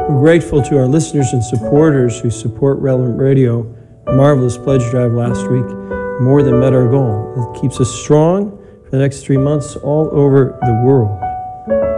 We're grateful to our listeners and supporters who support Relevant Radio. A marvelous pledge drive last week more than met our goal. It keeps us strong for the next 3 months all over the world.